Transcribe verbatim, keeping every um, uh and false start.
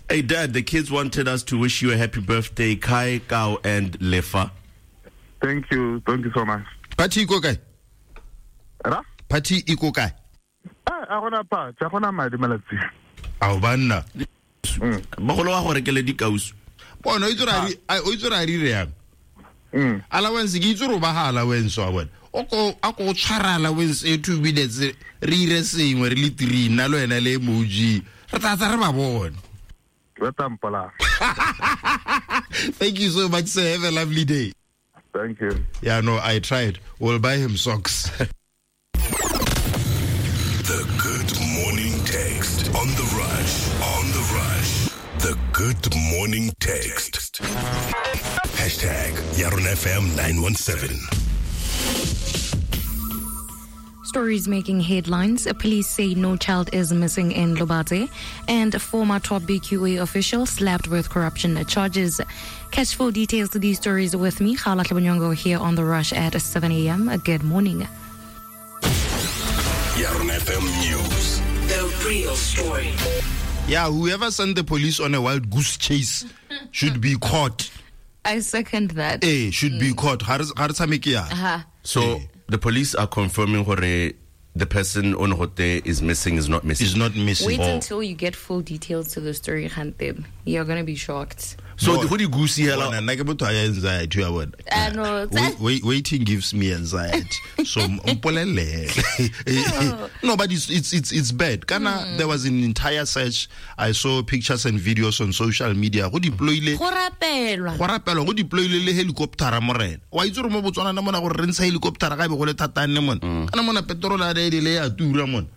Hey, Dad, the kids wanted us to wish you a happy birthday, Kai, Kao, and Lefa. Thank you. Thank you so much. Party iko kae? Ra? Party iko kae? Ah, a gona pa, tsa gona madi malatsi. Ao banna. Mm. Mogolo wa go rekele dikausu. Bona o itse ra o itse ra rile yang. Mm. Allowance ke itse ro ba ha allowance wa bona. O ko a ko tshwara allowance e two minutes re ire sengwe re le three na lo ena le emoji. Re tla tsa re ba bona. Thank you so much, sir. Have a lovely day. Thank you. Yeah, no, I tried. We'll buy him socks. The Good Morning Text on the Rush. On the Rush. The Good Morning Text. Hashtag Yaron F M nine one seven. Stories making headlines. Police say no child is missing in Lobate, and a former top B Q A official slapped with corruption charges. Catch full details to these stories with me, Khala Tlabanyongo, here on The Rush at seven a.m. Good morning. Yaron F M News. The real story. Yeah, whoever sent the police on a wild goose chase should be caught. I second that. Eh, should mm. be caught. Uh-huh. So the police are confirming where the person on Hote is missing is not missing. Is not missing. Wait oh. until you get full details to the story, Hantib. You're gonna be shocked. So no, the who goosey hello. Anxiety. I know. Wait, wait, waiting gives me anxiety. So no, but it's it's it's, it's bad. Kana mm. There was an entire search. I saw pictures and videos on social media. Who deploy le? Horapelwa. Horapelwa. Who deploy le helicopter more? Why is it mo Botswana na mona go rensa helicopter ga be go le thatane mon? Kana mona petrol a re le ya tura mon.